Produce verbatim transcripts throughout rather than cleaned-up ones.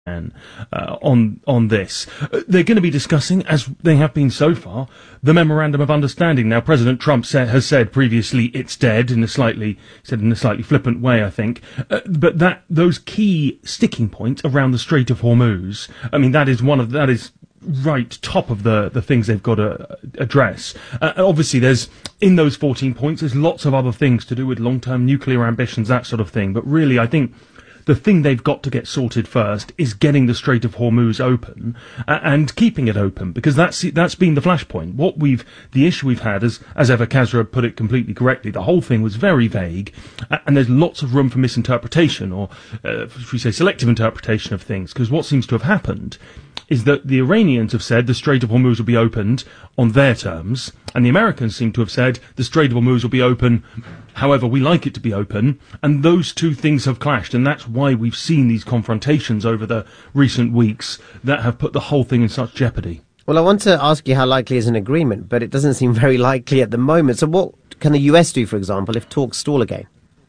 Uh, on on this. Uh, they're going to be discussing, as they have been so far, the Memorandum of Understanding. Now, President Trump sa- has said previously it's dead, in a slightly said in a slightly flippant way, I think. Uh, but that those key sticking points around the Strait of Hormuz, I mean, that is one of that is right top of the the things they've got to address. Uh, obviously, there's in those fourteen points, there's lots of other things to do with long-term nuclear ambitions, that sort of thing. But really, I think the thing they've got to get sorted first is getting the Strait of Hormuz open uh, and keeping it open, because that's that's been the flashpoint. What we've the issue we've had, as as Eva Kazra put it completely correctly, the whole thing was very vague, uh, and there's lots of room for misinterpretation, or uh, should we say selective interpretation of things. Because what seems to have happened is that the Iranians have said the Strait of Hormuz will be opened on their terms, and the Americans seem to have said the Strait of Hormuz will be open however we like it to be open, and those two things have clashed, and that's why we've seen these confrontations over the recent weeks that have put the whole thing in such jeopardy. Well, I want to ask you how likely is an agreement, but it doesn't seem very likely at the moment. So what can the U S do, for example, if talks stall again?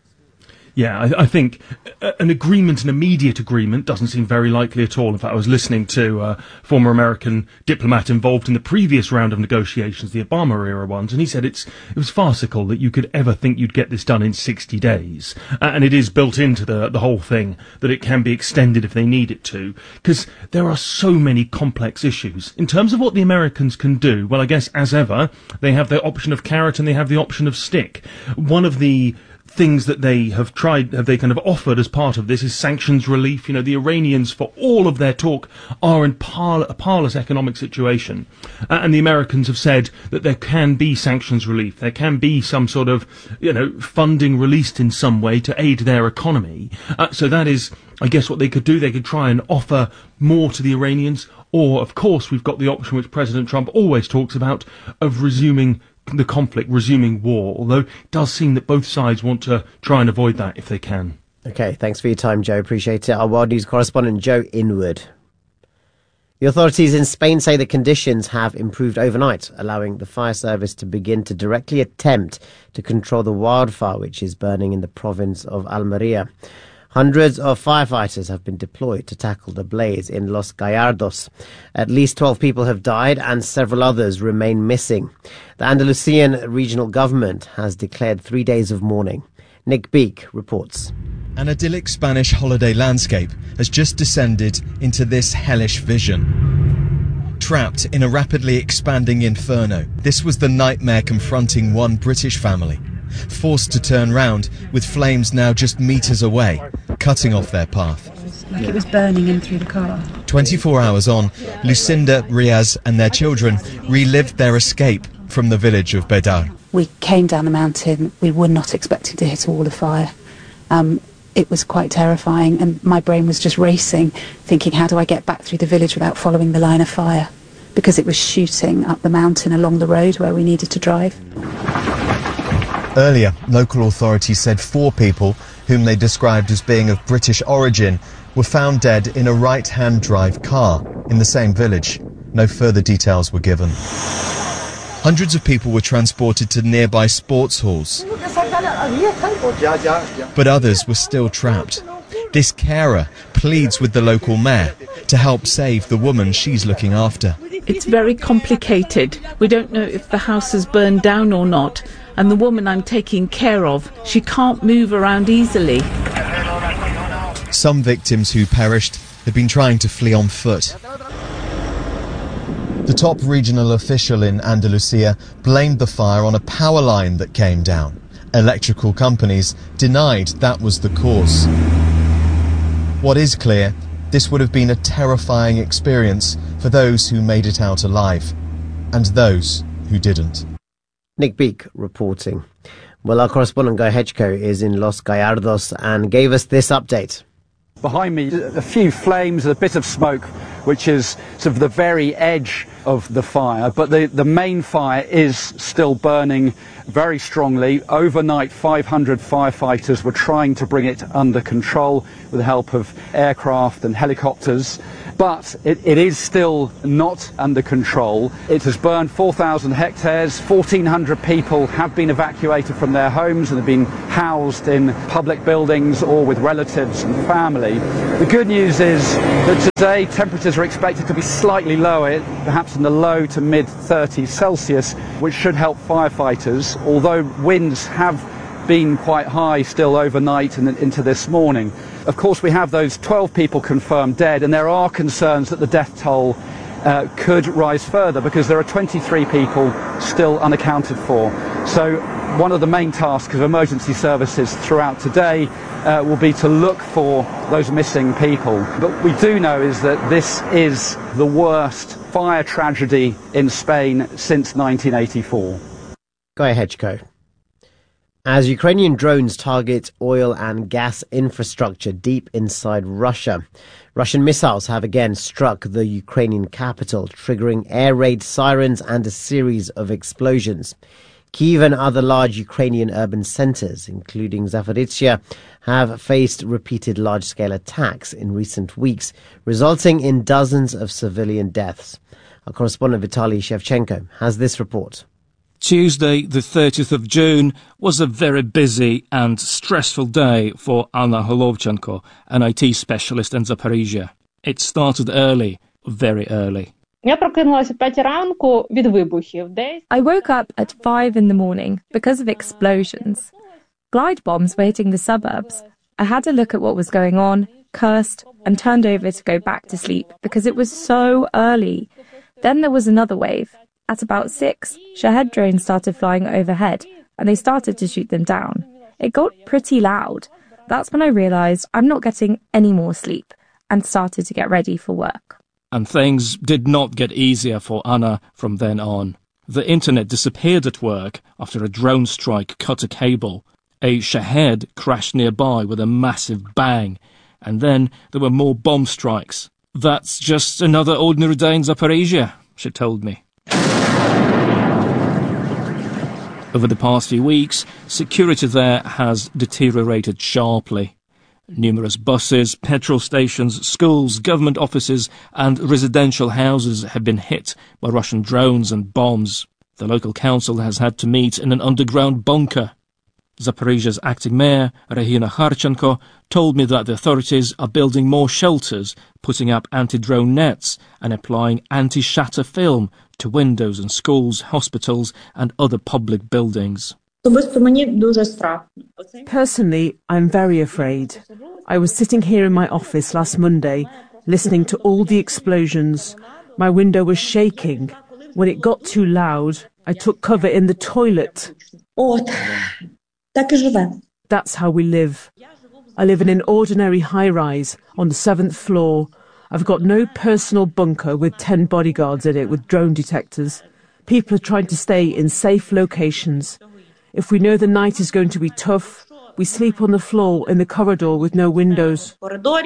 Yeah, I, I think an agreement, an immediate agreement, doesn't seem very likely at all. In fact, I was listening to a former American diplomat involved in the previous round of negotiations, the Obama-era ones, and he said it's it was farcical that you could ever think you'd get this done in sixty days. Uh, and it is built into the the whole thing that it can be extended if they need it to, because there are so many complex issues. In terms of what the Americans can do, well, I guess, as ever, they have the option of carrot and they have the option of stick. One of the things that they have tried, have they kind of offered as part of this, is sanctions relief. You know, the Iranians, for all of their talk, are in par- a parlous economic situation. Uh, and the Americans have said that there can be sanctions relief. There can be some sort of, you know, funding released in some way to aid their economy. Uh, so that is, I guess, what they could do. They could try and offer more to the Iranians. Or, of course, we've got the option which President Trump always talks about of resuming the conflict, resuming war, although it does seem that both sides want to try and avoid that if they can. OK, thanks for your time, Joe. Appreciate it. Our World News correspondent, Joe Inwood. The authorities in Spain say the conditions have improved overnight, allowing the fire service to begin to directly attempt to control the wildfire which is burning in the province of Almeria. Hundreds of firefighters have been deployed to tackle the blaze in Los Gallardos. At least twelve people have died and several others remain missing. The Andalusian regional government has declared three days of mourning. Nick Beek reports. An idyllic Spanish holiday landscape has just descended into this hellish vision. Trapped in a rapidly expanding inferno, this was the nightmare confronting one British family. Forced to turn round, with flames now just metres away, cutting off their path. Like it was burning in through the car. twenty-four hours on, Lucinda, Riaz and their children relived their escape from the village of Bedar. We came down the mountain. We were not expecting to hit a wall of fire. Um, it was quite terrifying, and my brain was just racing, thinking, how do I get back through the village without following the line of fire? Because it was shooting up the mountain along the road where we needed to drive. Earlier, local authorities said four people, whom they described as being of British origin, were found dead in a right-hand drive car in the same village. No further details were given. Hundreds of people were transported to nearby sports halls, but others were still trapped. This carer pleads with the local mayor to help save the woman she's looking after. It's very complicated. We don't know if the house has burned down or not. And the woman I'm taking care of, she can't move around easily. Some victims who perished had been trying to flee on foot. The top regional official in Andalusia blamed the fire on a power line that came down. Electrical companies denied that was the cause. What is clear, this would have been a terrifying experience for those who made it out alive, and those who didn't. Nick Beek reporting. Well, our correspondent Guy Hedgecoe is in Los Gallardos and gave us this update. Behind me, a few flames, a bit of smoke, which is sort of the very edge of the fire. But the, the main fire is still burning very strongly. Overnight, five hundred firefighters were trying to bring it under control with the help of aircraft and helicopters. but it, it is still not under control. It has burned four thousand hectares, fourteen hundred people have been evacuated from their homes and have been housed in public buildings or with relatives and family. The good news is that today temperatures are expected to be slightly lower, perhaps in the low to mid thirties Celsius, which should help firefighters, although winds have been quite high still overnight and into this morning. Of course, we have those twelve people confirmed dead, and there are concerns that the death toll uh, could rise further because there are twenty-three people still unaccounted for. So one of the main tasks of emergency services throughout today uh, will be to look for those missing people. But we do know is that this is the worst fire tragedy in Spain since nineteen eighty-four. Go ahead, Chico. As Ukrainian drones target oil and gas infrastructure deep inside Russia, Russian missiles have again struck the Ukrainian capital, triggering air raid sirens and a series of explosions. Kyiv and other large Ukrainian urban centers, including Zaporizhzhia, have faced repeated large-scale attacks in recent weeks, resulting in dozens of civilian deaths. Our correspondent Vitaly Shevchenko has this report. Tuesday, the thirtieth of June, was a very busy and stressful day for Anna Holovchenko, an I T specialist in Zaporizhzhia. It started early, very early. I woke up at five in the morning because of explosions. Glide bombs were hitting the suburbs. I had a look at what was going on, cursed, and turned over to go back to sleep because it was so early. Then there was another wave. At about six, Shahed drones started flying overhead, and they started to shoot them down. It got pretty loud. That's when I realised I'm not getting any more sleep, and started to get ready for work. And things did not get easier for Anna from then on. The internet disappeared at work after a drone strike cut a cable. A Shahed crashed nearby with a massive bang, and then there were more bomb strikes. That's just another ordinary day in Zaporizhzhia, she told me. Over the past few weeks, security there has deteriorated sharply. Numerous buses, petrol stations, schools, government offices and residential houses have been hit by Russian drones and bombs. The local council has had to meet in an underground bunker. Zaporizhzhia's acting mayor, Regina Kharchenko, told me that the authorities are building more shelters, putting up anti-drone nets and applying anti-shatter film to windows in schools, hospitals and other public buildings. Personally, I'm very afraid. I was sitting here in my office last Monday, listening to all the explosions. My window was shaking. When it got too loud, I took cover in the toilet. That's how we live. I live in an ordinary high-rise on the seventh floor. I've got no personal bunker with ten bodyguards in it with drone detectors. People are trying to stay in safe locations. If we know the night is going to be tough, we sleep on the floor in the corridor with no windows.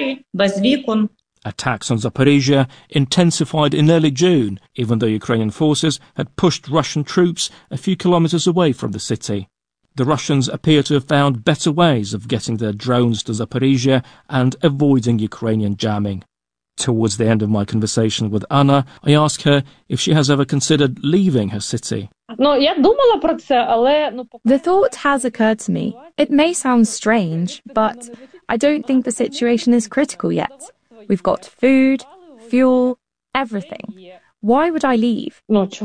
Attacks on Zaporizhzhia intensified in early June, even though Ukrainian forces had pushed Russian troops a few kilometers away from the city. The Russians appear to have found better ways of getting their drones to Zaporizhzhia and avoiding Ukrainian jamming. Towards the end of my conversation with Anna, I asked her if she has ever considered leaving her city. The thought has occurred to me. It may sound strange, but I don't think the situation is critical yet. We've got food, fuel, everything. Why would I leave? Maybe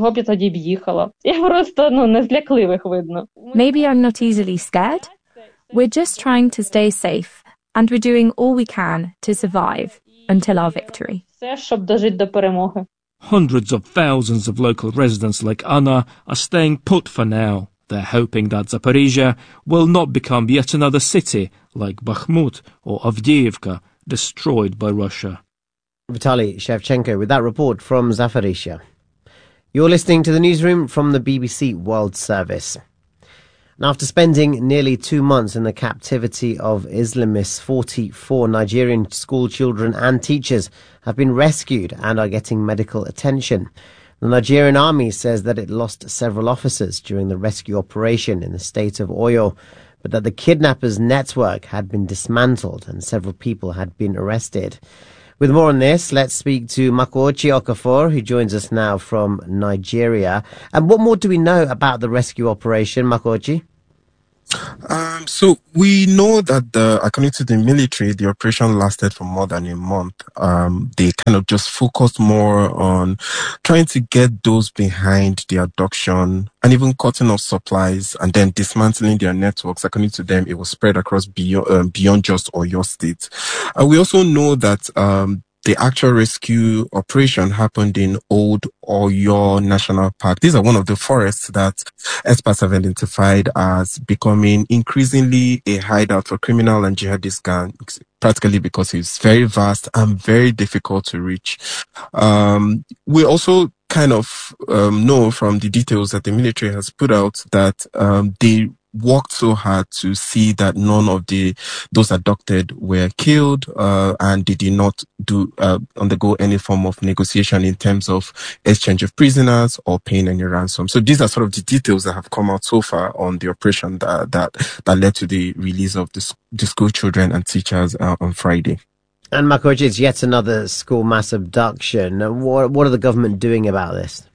I'm not easily scared. We're just trying to stay safe, and we're doing all we can to survive until our victory. Hundreds of thousands of local residents like Anna are staying put for now. They're hoping that Zaporizhzhia will not become yet another city like Bakhmut or Avdiivka, destroyed by Russia. Vitaly Shevchenko with that report from Zaporizhzhia. You're listening to the newsroom from the B B C World Service. And after spending nearly two months in the captivity of Islamists, forty-four Nigerian school children and teachers have been rescued and are getting medical attention. The Nigerian army says that it lost several officers during the rescue operation in the state of Oyo, but that the kidnappers' network had been dismantled and several people had been arrested. With more on this, let's speak to Makochi Okafor, who joins us now from Nigeria. And what more do we know about the rescue operation, Makochi? Um, so we know that the, according to the military, the operation lasted for more than a month. Um, they kind of just focused more on trying to get those behind the abduction and even cutting off supplies and then dismantling their networks. According to them, it was spread across beyond, um, beyond just Oyo State. And we also know that, um, the actual rescue operation happened in Old Oyo National Park. These are one of the forests that experts have identified as becoming increasingly a hideout for criminal and jihadist gangs, practically because it's very vast and very difficult to reach. Um, we also kind of um, know from the details that the military has put out that um, they worked so hard to see that none of the those abducted were killed, uh, and they did not do uh, undergo any form of negotiation in terms of exchange of prisoners or paying any ransom. So these are sort of the details that have come out so far on the operation that that, that led to the release of the, the school children and teachers uh, on Friday. And Makochi, it's yet another school mass abduction. What, what are the government doing about this?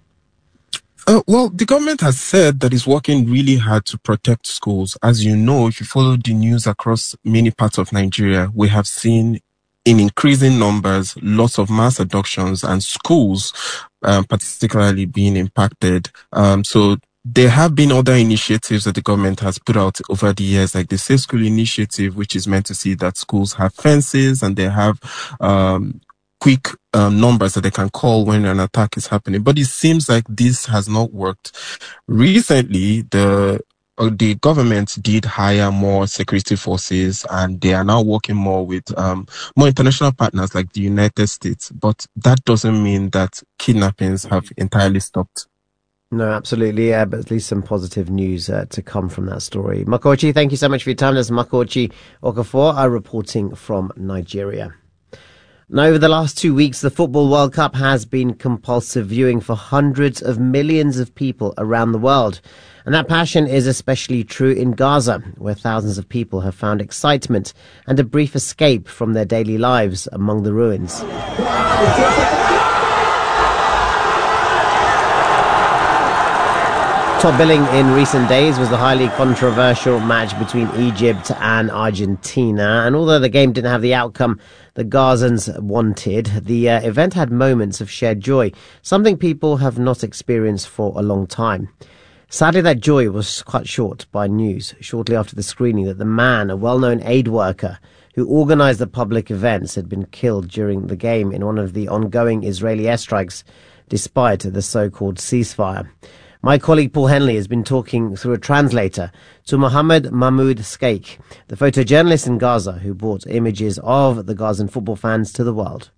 Uh, well, the government has said that it's working really hard to protect schools. As you know, if you follow the news across many parts of Nigeria, we have seen in increasing numbers lots of mass abductions and schools um, particularly being impacted. Um, so there have been other initiatives that the government has put out over the years, like the Safe School Initiative, which is meant to see that schools have fences and they have um quick um, numbers that they can call when an attack is happening. But it seems like this has not worked. Recently, the uh, the government did hire more security forces, and they are now working more with um, more international partners like the United States. But that doesn't mean that kidnappings have entirely stopped. No, absolutely. Yeah, but at least some positive news uh, to come from that story. Makochi, thank you so much for your time. That's Makochi Okafor, uh, reporting from Nigeria. Now, over the last two weeks, the Football World Cup has been compulsive viewing for hundreds of millions of people around the world. And that passion is especially true in Gaza, where thousands of people have found excitement and a brief escape from their daily lives among the ruins. Top billing in recent days was the highly controversial match between Egypt and Argentina. And although the game didn't have the outcome the Gazans wanted, the uh, event had moments of shared joy, something people have not experienced for a long time. Sadly, that joy was cut short by news shortly after the screening that the man, a well-known aid worker who organised the public events, had been killed during the game in one of the ongoing Israeli airstrikes, despite the so-called ceasefire. My colleague Paul Henley has been talking through a translator to Mohammed Mahmoud Skeik, the photojournalist in Gaza who brought images of the Gazan football fans to the world.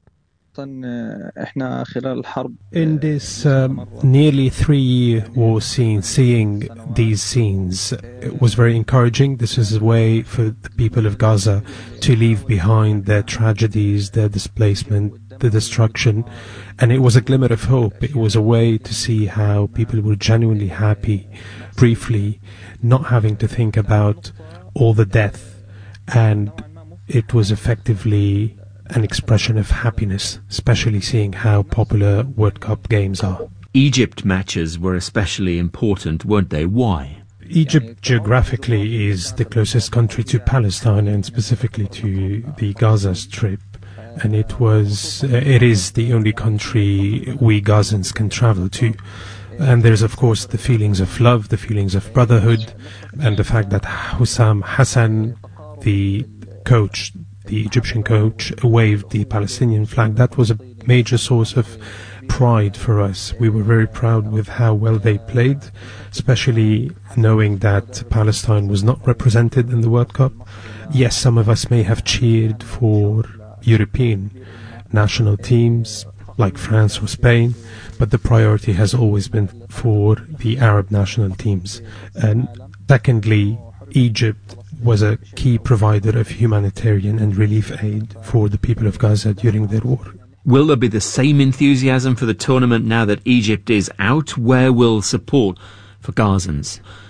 In this um, nearly three-year war scene, seeing these scenes, it was very encouraging. This is a way for the people of Gaza to leave behind their tragedies, their displacement, the destruction, and it was a glimmer of hope. It was a way to see how people were genuinely happy, briefly, not having to think about all the death, and it was effectively an expression of happiness, especially seeing how popular World Cup games are. Egypt matches were especially important, weren't they? Why? Egypt geographically is the closest country to Palestine and specifically to the Gaza Strip. And it was, uh, it is the only country we Gazans can travel to. And there's, of course, the feelings of love, the feelings of brotherhood, and the fact that Hussam Hassan, the coach, the Egyptian coach, waved the Palestinian flag. That was a major source of pride for us. We were very proud with how well they played, especially knowing that Palestine was not represented in the World Cup. Yes, some of us may have cheered for European national teams like France or Spain, but the priority has always been for the Arab national teams. And secondly, Egypt was a key provider of humanitarian and relief aid for the people of Gaza during their war. Will there be the same enthusiasm for the tournament now that Egypt is out? Where will support for Gazans?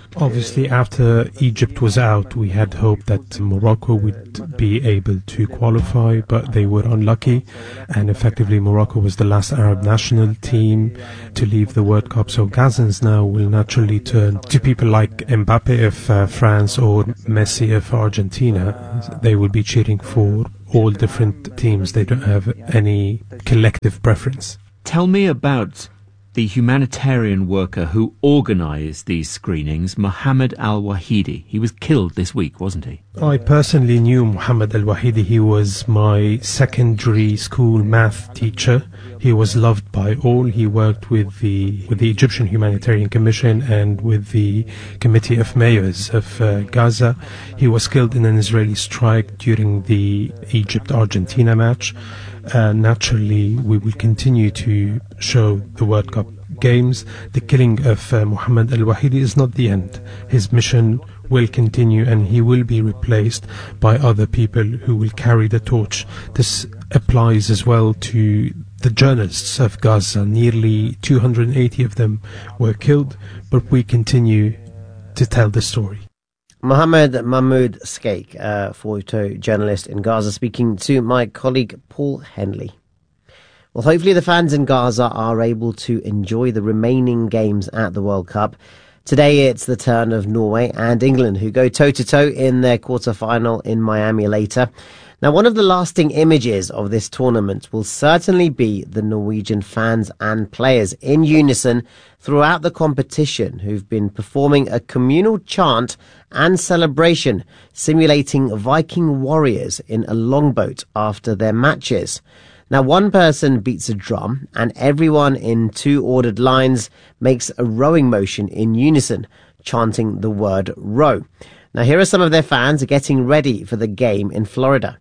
Obviously, after Egypt was out, we had hoped that Morocco would be able to qualify, but they were unlucky, and effectively Morocco was the last Arab national team to leave the World Cup. So Gazans now will naturally turn to people like Mbappe if uh, France or Messi if Argentina. They will be cheering for all different teams. They don't have any collective preference. Tell me about the humanitarian worker who organised these screenings, Mohammed Al-Wahidi. He was killed this week, wasn't he? I personally knew Mohammed Al-Wahidi. He was my secondary school math teacher. He was loved by all. He worked with the with the Egyptian Humanitarian Commission and with the Committee of Mayors of uh, Gaza. He was killed in an Israeli strike during the Egypt-Argentina match. Uh, naturally, we will continue to show the World Cup games. The killing of uh, Mohammed Al-Wahidi is not the end. His mission will continue, and he will be replaced by other people who will carry the torch. This applies as well to the journalists of Gaza. Nearly two hundred eighty of them were killed, but we continue to tell the story. Mohammed Mahmoud Skeik, a photojournalist in Gaza, speaking to my colleague Paul Henley. Well, hopefully the fans in Gaza are able to enjoy the remaining games at the World Cup. Today it's the turn of Norway and England, who go toe-to-toe in their quarter-final in Miami later. Now, one of the lasting images of this tournament will certainly be the Norwegian fans and players in unison throughout the competition, who've been performing a communal chant and celebration, simulating Viking warriors in a longboat after their matches. Now, one person beats a drum and everyone in two ordered lines makes a rowing motion in unison, chanting the word row. Now, here are some of their fans getting ready for the game in Florida.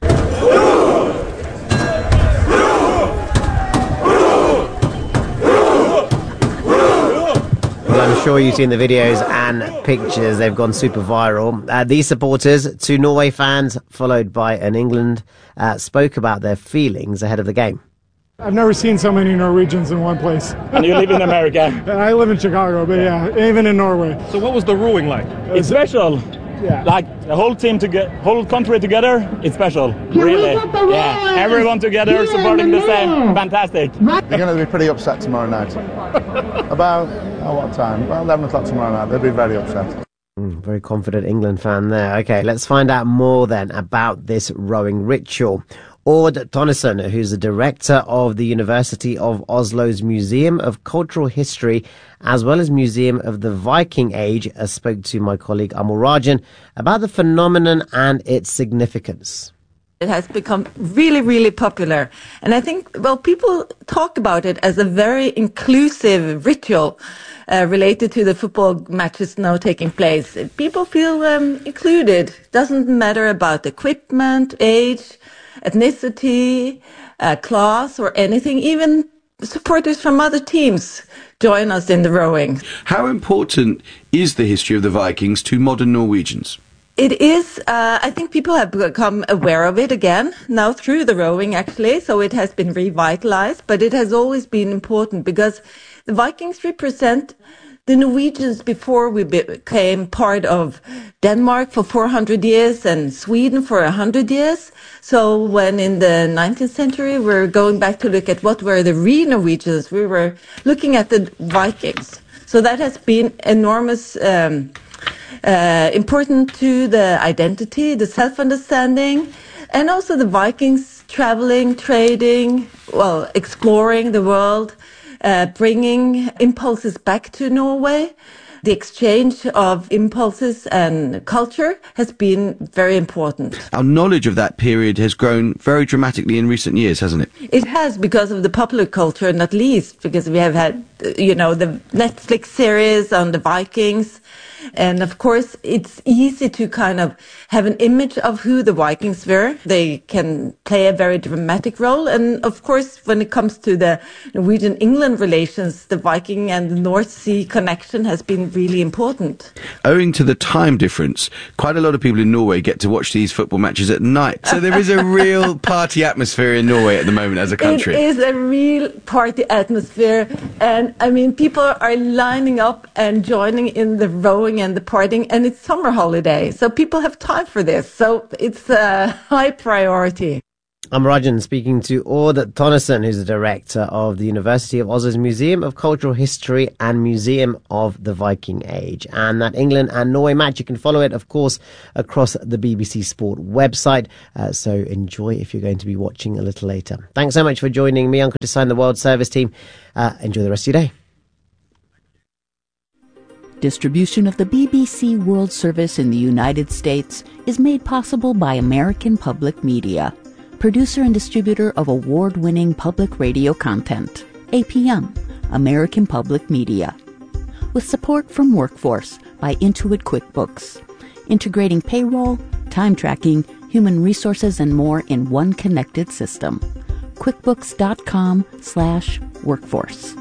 Well, I'm sure you've seen the videos and pictures. They've gone super viral. Uh, these supporters, two Norway fans, followed by an England, uh, spoke about their feelings ahead of the game. I've never seen so many Norwegians in one place. And you live in America? I live in Chicago, but yeah, even in Norway. So what was the rowing like? It's special. Yeah. Like the whole team together, whole country together, it's special. Really. Yeah. Everyone together supporting the same. Fantastic. They're going to be pretty upset tomorrow night. About, oh, what time? About eleven o'clock tomorrow night. They'll be very upset. Mm, very confident England fan there. Okay, let's find out more then about this rowing ritual. Ord Tonneson, who's the director of the University of Oslo's Museum of Cultural History, as well as Museum of the Viking Age, uh, spoke to my colleague Amol Rajan about the phenomenon and its significance. It has become really, really popular. And I think, well, people talk about it as a very inclusive ritual uh, related to the football matches now taking place. People feel um, included. Doesn't matter about equipment, age, ethnicity, uh, class, or anything. Even supporters from other teams join us in the rowing. How important is the history of the Vikings to modern Norwegians? It is, uh, I think people have become aware of it again, now through the rowing actually, so it has been revitalized, but it has always been important because the Vikings represent the Norwegians before we became part of Denmark for four hundred years and Sweden for one hundred years. So when in the nineteenth century we're going back to look at what were the real Norwegians, we were looking at the Vikings. So that has been enormous, um, uh, important to the identity, the self-understanding, and also the Vikings traveling, trading, well, exploring the world. Uh, bringing impulses back to Norway. The exchange of impulses and culture has been very important. Our knowledge of that period has grown very dramatically in recent years, hasn't it? It has, because of the popular culture, not least because we have had, you know, the Netflix series on the Vikings. And of course, it's easy to kind of have an image of who the Vikings were. They can play a very dramatic role. And of course, when it comes to the Norwegian-England relations, the Viking and the North Sea connection has been really important. Owing to the time difference, quite a lot of people in Norway get to watch these football matches at night. So there is a real party atmosphere in Norway at the moment as a country. It is a real party atmosphere. And, I mean, people are lining up and joining in the rowing and the partying. And it's summer holiday. So people have time for this. So it's a high priority. I'm Rajan, speaking to Ord Tonneson, who's the director of the University of Oslo's Museum of Cultural History and Museum of the Viking Age. And that England and Norway match, you can follow it, of course, across the B B C Sport website. Uh, so enjoy if you're going to be watching a little later. Thanks so much for joining me, Uncle Design, the World Service team. Uh, enjoy the rest of your day. Distribution of the B B C World Service in the United States is made possible by American Public Media, producer and distributor of award-winning public radio content. A P M, American Public Media. With support from Workforce by Intuit QuickBooks, integrating payroll, time tracking, human resources, and more in one connected system. QuickBooks.com slash workforce.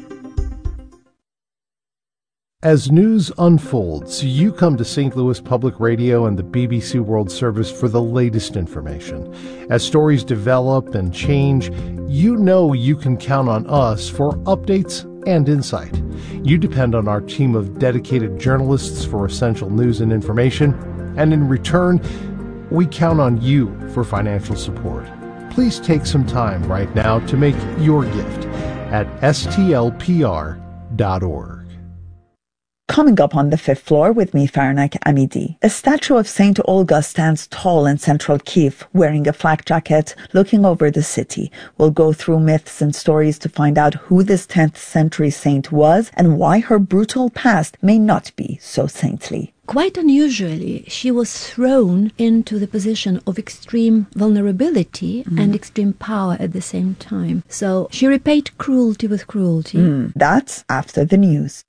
As news unfolds, you come to Saint Louis Public Radio and the B B C World Service for the latest information. As stories develop and change, you know you can count on us for updates and insight. You depend on our team of dedicated journalists for essential news and information, and in return, we count on you for financial support. Please take some time right now to make your gift at S T L P R dot org. Coming up on the fifth floor with me, Farnak Amidi. A statue of Saint Olga stands tall in central Kyiv, wearing a flak jacket, looking over the city. We'll go through myths and stories to find out who this tenth century saint was and why her brutal past may not be so saintly. Quite unusually, she was thrown into the position of extreme vulnerability mm. and extreme power at the same time. So she repaid cruelty with cruelty. Mm. That's after the news.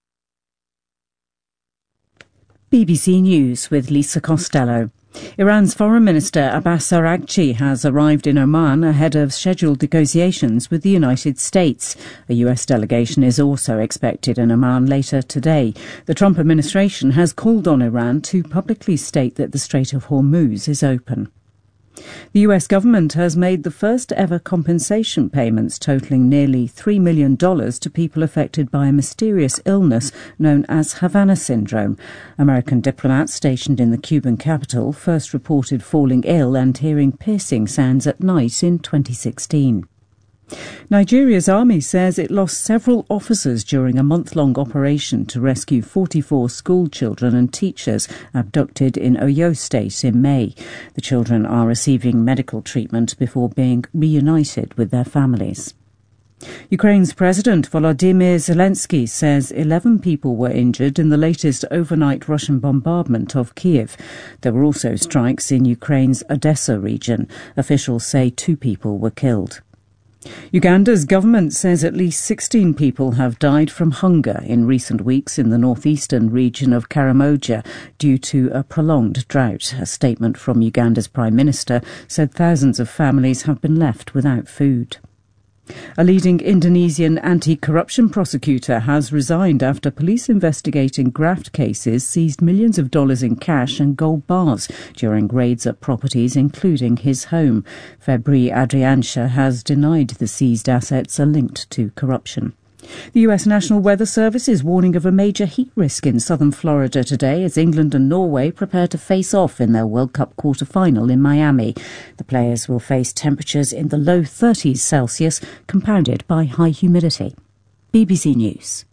B B C News with Lisa Costello. Iran's Foreign Minister Abbas Araghchi has arrived in Oman ahead of scheduled negotiations with the United States. A U S delegation is also expected in Oman later today. The Trump administration has called on Iran to publicly state that the Strait of Hormuz is open. The U S government has made the first ever compensation payments totaling nearly three million dollars to people affected by a mysterious illness known as Havana syndrome. American diplomats stationed in the Cuban capital first reported falling ill and hearing piercing sounds at night in twenty sixteen. Nigeria's army says it lost several officers during a month-long operation to rescue forty-four school children and teachers abducted in Oyo State in May. The children are receiving medical treatment before being reunited with their families. Ukraine's President Volodymyr Zelensky says eleven people were injured in the latest overnight Russian bombardment of Kyiv. There were also strikes in Ukraine's Odessa region. Officials say two people were killed. Uganda's government says at least sixteen people have died from hunger in recent weeks in the northeastern region of Karamoja due to a prolonged drought. A statement from Uganda's Prime Minister said thousands of families have been left without food. A leading Indonesian anti-corruption prosecutor has resigned after police investigating graft cases seized millions of dollars in cash and gold bars during raids at properties, including his home. Febri Adriansyah has denied the seized assets are linked to corruption. The U S National Weather Service is warning of a major heat risk in southern Florida today as England and Norway prepare to face off in their World Cup quarter-final in Miami. The players will face temperatures in the low thirties Celsius, compounded by high humidity. B B C News.